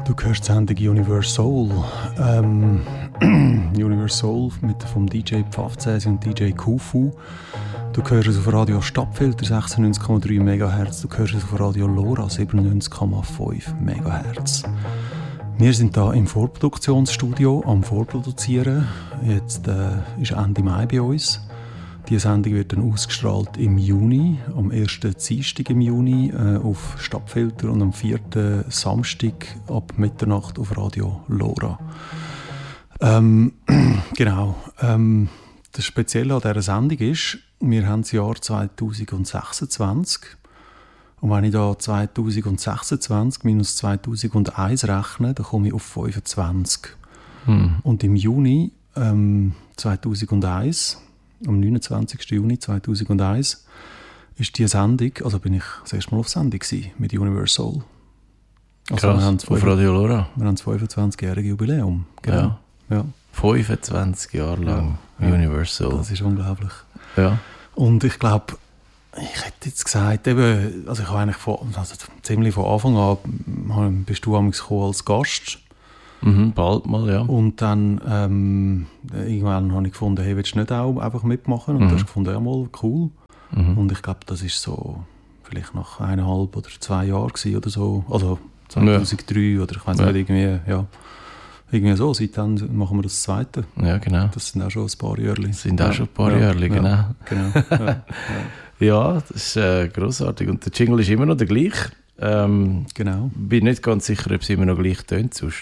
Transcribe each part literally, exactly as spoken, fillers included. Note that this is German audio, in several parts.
Du hörst die Sendung Universe Soul. Ähm, Universe Soul mit, vom D J Pfaffzäsi und D J Kufu. Du hörst es auf Radio Stadtfilter sechsundneunzig Komma drei Megahertz. Du hörst es auf Radio Lora siebenundneunzig Komma fünf Megahertz. Wir sind hier im Vorproduktionsstudio am Vorproduzieren. Jetzt äh, ist Ende Mai bei uns. Die Sendung wird dann ausgestrahlt im Juni, am ersten Dienstag im Juni äh, auf Stadtfilter und am vierten Samstag ab Mitternacht auf Radio Lora. Ähm, genau. Ähm, das Spezielle an dieser Sendung ist, wir haben das Jahr zweitausendsechsundzwanzig. Und wenn ich da zweitausendsechsundzwanzig minus zweitausendeins rechne, dann komme ich auf fünfundzwanzig. Hm. Und im Juni ähm, zweitausendeins, am neunundzwanzigsten Juni zweitausendeins, ist die Sendung, also bin ich das erste Mal auf Sendung gewesen, mit Universe Soul. Also Krass, wir haben auf Radio Lora. Wir haben das fünfundzwanzigjährige Jubiläum. Genau. Ja. Ja. fünfundzwanzig Jahre lang ja. Universe Soul. Das ist unglaublich. Ja. Und ich glaube, ich hätte jetzt gesagt, eben, also ich habe eigentlich von, also ziemlich von Anfang an bist du als Gast. Mhm, bald mal, ja. Und dann ähm, irgendwann habe ich gefunden, hey, willst du nicht auch einfach mitmachen? Und mhm. dann hast du gefunden, ja mal, cool. Mhm. Und ich glaube, das ist so vielleicht nach eineinhalb oder zwei Jahren gewesen oder so. Also zweitausenddrei ja. oder ich weiß nicht, ja. irgendwie, ja. Irgendwie so, seitdem machen wir das Zweite. Ja, genau. Das sind auch schon ein paar Jahre. Das sind auch ja. schon ein paar ja. Jahre, genau. Ja, genau. Ja, ja. ja, das ist äh, grossartig. Und der Jingle ist immer noch der gleiche. Ähm, genau. Bin nicht ganz sicher, ob es immer noch gleich tönt sonst.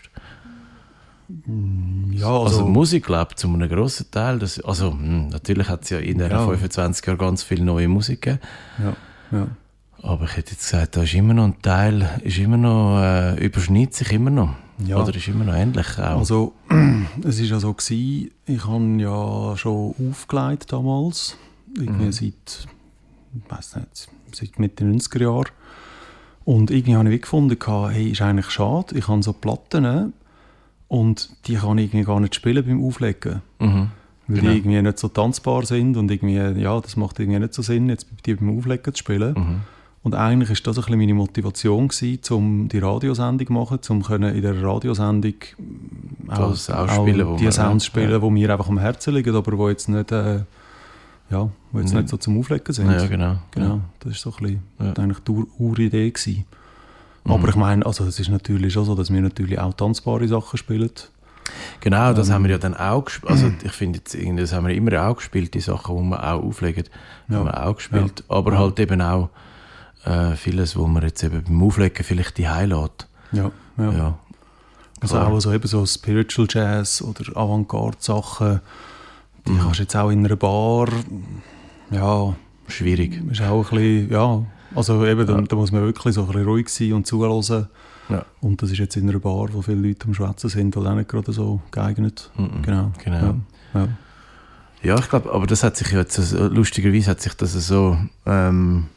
Ja, also, also Musik lebt zu einem grossen Teil. Das, also mh, natürlich hat es ja in den ja. fünfundzwanzig Jahren ganz viel neue Musik gegeben. Ja, ja. Aber ich hätte jetzt gesagt, da ist immer noch ein Teil, ist immer noch, äh, überschneidet sich immer noch. Ja. Oder ist immer noch ähnlich auch. Also, es war ja so gewesen, ich habe ja schon aufgelegt damals, irgendwie mhm. seit, ich weiss nicht, seit Mitte neunziger Jahren. Und irgendwie habe ich gefunden, hey, ist eigentlich schade, ich habe so Platten und die kann ich irgendwie gar nicht spielen beim Auflegen. Mhm. Weil genau. die irgendwie nicht so tanzbar sind und irgendwie, ja, das macht irgendwie nicht so Sinn, jetzt die beim Auflegen zu spielen. Mhm. Und eigentlich war das ein bisschen meine Motivation gewesen, um die Radiosendung zu machen, um in der Radiosendung auch, das auch, spielen, auch die Sounds spielen, ja. die mir einfach am Herzen liegen, aber die jetzt nicht, äh, ja, wo jetzt nicht so zum Auflegen sind. Ja, genau. genau. Ja. Das war so ein bisschen ja. eigentlich die Ur- Uridee gewesen. Mhm. Aber ich meine, also es ist natürlich schon so, dass wir natürlich auch tanzbare Sachen spielen. Genau, das ähm, haben wir ja dann auch gespielt. Also ich finde, das haben wir immer auch gespielt, die Sachen, die wir auch auflegen, ja. haben wir auch gespielt. Ja. Aber ja. halt eben auch Äh, vieles, wo man jetzt eben beim Auflegen vielleicht die lässt. Ja, ja. ja. Also auch so, eben so Spiritual Jazz oder Avantgarde-Sachen, die mhm. kannst du jetzt auch in einer Bar, ja... Schwierig. Ist auch ein bisschen, ja, also eben, ja. da, da muss man wirklich so ein bisschen ruhig sein und zuhören. Ja. Und das ist jetzt in einer Bar, wo viele Leute am Schwätzen sind, halt auch nicht gerade so geeignet. Mhm. Genau. genau. Ja, ja. ja ich glaube, aber das hat sich jetzt, lustigerweise hat sich das so... Ähm,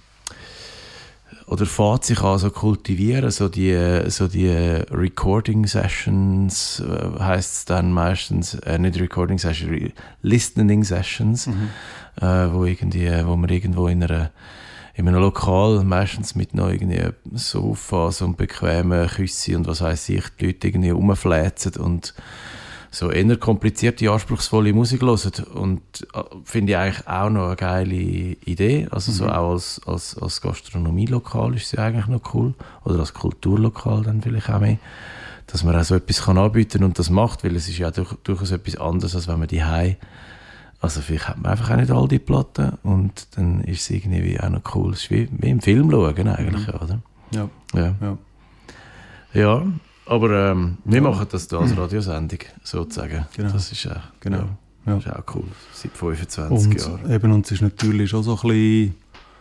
oder fährt sich an so kultivieren, so die, so die Recording-Sessions, äh, heisst es dann meistens, äh, nicht Recording-Sessions, Re- Listening-Sessions, mhm. äh, wo, irgendwie, wo man irgendwo in, einer, in einem Lokal, meistens mit noch irgendwie Sofas und bequemen Küssen und was weiss ich, die Leute irgendwie rumfläzen und so eher komplizierte, anspruchsvolle Musik hören. Und äh, finde ich eigentlich auch noch eine geile Idee. Also so mhm. auch als, als, als Gastronomielokal ist sie eigentlich noch cool. Oder als Kulturlokal dann vielleicht auch mehr. Dass man auch so etwas kann anbieten und das macht, weil es ist ja durch, durchaus etwas anderes, als wenn man die Hause. Also vielleicht hat man einfach auch nicht all die Platten und dann ist es irgendwie auch noch cool. Es ist wie, wie im Film schauen eigentlich, mhm. oder? Ja. Ja. ja. ja. Aber ähm, wir ja. machen das hier als Radiosendung, sozusagen. Genau. Das ist, äh, genau. ja, ja. das ist auch cool, seit fünfundzwanzig und Jahren. Eben, und es ist natürlich schon so ein bisschen,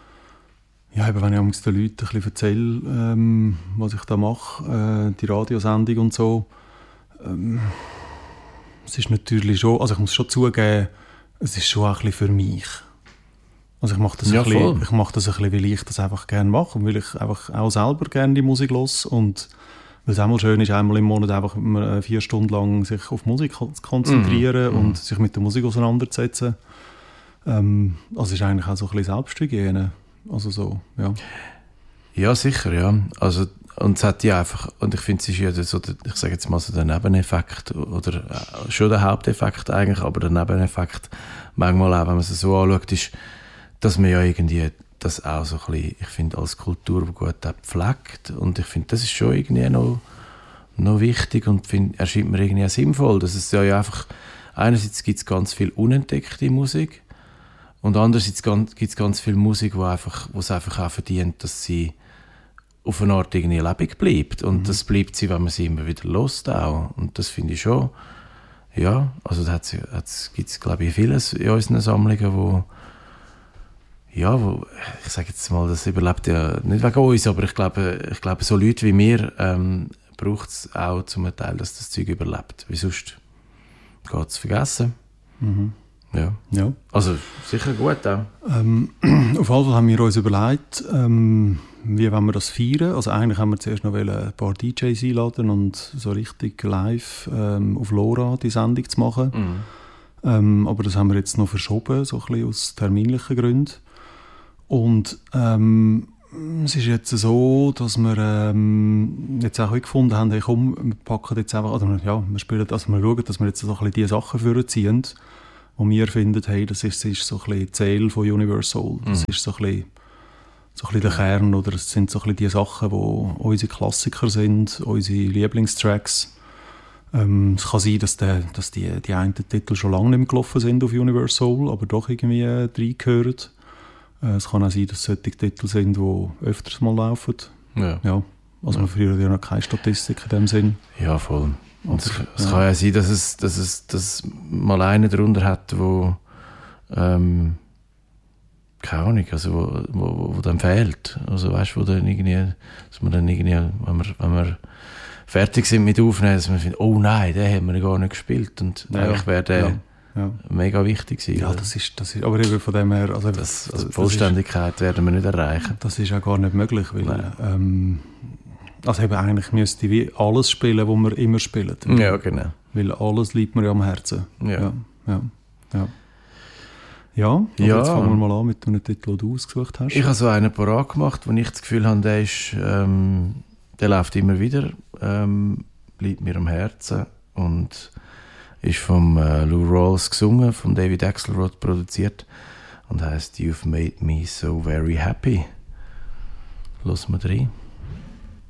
ja, eben, wenn ich den Leuten ein bisschen erzähle, ähm, was ich da mache, äh, die Radiosendung und so, ähm, es ist natürlich schon, also ich muss schon zugeben, es ist schon auch ein bisschen für mich. Also ich mache das, ja, ein bisschen, ich mache das ein bisschen, weil ich das einfach gerne mache und weil ich einfach auch selber gerne die Musik höre und weil es auch mal schön ist, einmal im Monat einfach vier Stunden lang sich auf Musik zu konzentrieren mm. und mm. sich mit der Musik auseinanderzusetzen. Ähm, also es ist eigentlich auch so ein bisschen Selbsthygiene. Also so, ja. Ja, sicher, ja. Also, und es hat ja einfach, und ich finde, es ist ja so, ich sage jetzt mal so der Nebeneffekt, oder äh, schon der Haupteffekt eigentlich, aber der Nebeneffekt, manchmal auch, wenn man es so anschaut, ist, dass man ja irgendwie das auch so ein bisschen, ich finde, als Kulturgut pflegt. Und ich finde, das ist schon irgendwie noch, noch wichtig und find, erscheint mir irgendwie auch sinnvoll, dass es ja einfach, einerseits gibt es ganz viel unentdeckte Musik und andererseits gibt es ganz viel Musik, wo einfach, wo es einfach auch verdient, dass sie auf eine Art irgendwie lebendig bleibt. Und mhm. das bleibt sie, wenn man sie immer wieder hört auch. Und das finde ich schon, ja, also da gibt es, glaube ich, vieles in unseren Sammlungen, wo ja, wo, ich sage jetzt mal, das überlebt ja nicht wegen uns, aber ich glaube, ich glaube so Leute wie wir ähm, braucht es auch zum Teil, dass das Zeug überlebt. Wie sonst geht es vergessen. Mhm. Ja. ja. Also sicher gut auch. Ähm, auf jeden Fall haben wir uns überlegt, ähm, wie wollen wir das feiern. Also eigentlich haben wir zuerst noch ein paar D Js einladen und so richtig live ähm, auf LoRa die Sendung zu machen. Mhm. Ähm, aber das haben wir jetzt noch verschoben, so ein bisschen aus terminlichen Gründen. Und ähm, es ist jetzt so, dass wir ähm, jetzt auch gefunden haben, hey, komm, wir packen jetzt einfach, oder ja, wir spielen, also wir schauen, dass wir jetzt so ein bisschen die Sachen vorziehen, wo wir finden, hey, das ist, das ist so ein bisschen die Seele von Universal. Das mhm. ist so ein bisschen, so ein bisschen der Kern, oder es sind so ein bisschen die Sachen, die unsere Klassiker sind, unsere Lieblingstracks. Ähm, es kann sein, dass, der, dass die, die einen Titel schon lange nicht mehr gelaufen sind auf Universal, aber doch irgendwie äh, reingehören. Es kann auch sein, dass es solche Titel sind, die öfters mal laufen. Ja. Ja, also man früher ja noch keine Statistik in dem Sinn. Ja, voll. Und es, es ja. kann ja sein, dass es, dass es dass mal einen darunter hat, wo ähm, keine Ahnung, also wo, wo, wo dann fehlt. Also weißt du, wo dann irgendwie, dass man dann irgendwie, wenn wir, wenn wir fertig sind mit Aufnehmen, dass man findet, oh nein, den haben wir gar nicht gespielt. Und ja, eigentlich wäre der... Ja. Ja. Mega wichtig sein. Ja, das ist, das ist, aber eben von dem her... Also, das, also die Vollständigkeit ist, werden wir nicht erreichen. Das ist ja gar nicht möglich, weil... Ähm, also eben eigentlich müsste wie alles spielen, was wir immer spielen. Weil, ja, genau. Weil alles liegt mir ja am Herzen. Ja. Ja, ja, ja. ja, ja. Jetzt fangen wir mal an mit dem Titel, den du ausgesucht hast. Ich habe so einen parat gemacht, wo ich das Gefühl habe, der, ist, ähm, der läuft immer wieder, ähm, liegt mir am Herzen und... ist vom äh, Lou Rawls gesungen, von David Axelrod produziert und heisst You've Made Me So Very Happy. Lass mal rein.